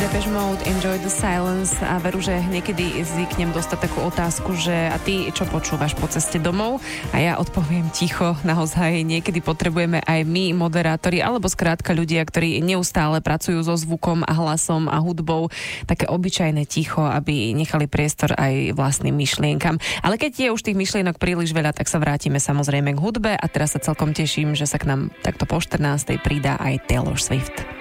Depeche Mode, Enjoy the Silence a veru, že niekedy zvyknem dostať takú otázku, že a ty čo počúvaš po ceste domov? A ja odpoviem ticho, naozaj niekedy potrebujeme aj my, moderátori, alebo skrátka ľudia, ktorí neustále pracujú so zvukom a hlasom a hudbou, také obyčajné ticho, aby nechali priestor aj vlastným myšlienkam. Ale keď je už tých myšlienok príliš veľa, tak sa vrátime samozrejme k hudbe a teraz sa celkom teším, že sa k nám takto po 14. pridá aj Taylor Swift.